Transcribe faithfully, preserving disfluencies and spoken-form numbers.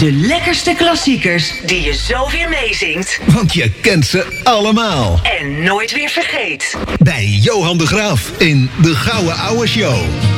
De lekkerste klassiekers die je zo weer meezingt. Want je kent ze allemaal. En nooit weer vergeet. Bij Johan de Graaf in de Gouden Ouwe Show.